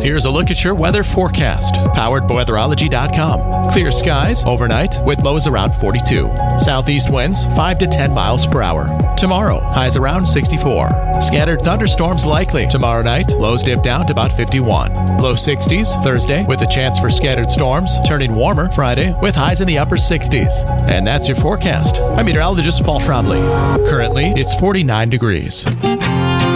Here's a look at your weather forecast, powered by weatherology.com. Clear skies overnight with lows around 42. Southeast winds 5 to 10 miles per hour. Tomorrow, highs around 64. Scattered thunderstorms likely. Tomorrow night, lows dip down to about 51. Low 60s Thursday with a chance for scattered storms, turning warmer Friday with highs in the upper 60s. And that's your forecast. I'm meteorologist Paul Trombley. Currently, it's 49 degrees.